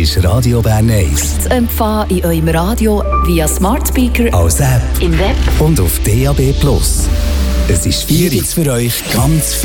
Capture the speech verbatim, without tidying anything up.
ist Radio Bern eins. Zu empfangen in eurem Radio via Smart Speaker, Als App im Web und auf D A B Plus. Es ist vier für euch ganz